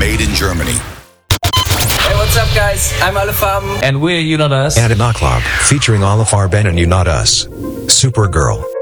made in Germany. Hey, what's up, guys? I'm Alle Farben. And we're You Not Us. And a Club, featuring Olafar Ben and You Not Us. Supergirl.